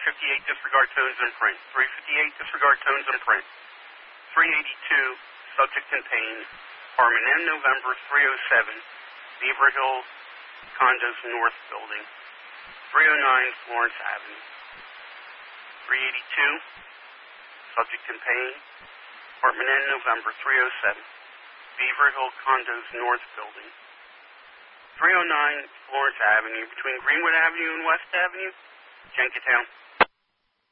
358, disregard tones in print. 358, disregard tones in print. 382, subject and pain, apartment M, November 307, Beaver Hill Condos North Building, 309 Florence Avenue. 382, subject and pain, apartment N, November 307, Beaver Hill Condos North Building, 309 Florence Avenue, between Greenwood Avenue and West Avenue, Jenkintown.